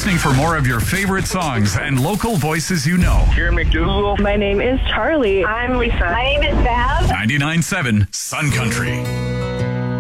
listening for more of your favorite songs and local voices you know. Here, McDougal. My name is Charlie. I'm Lisa. My name is Val. 99.7 Sun Country.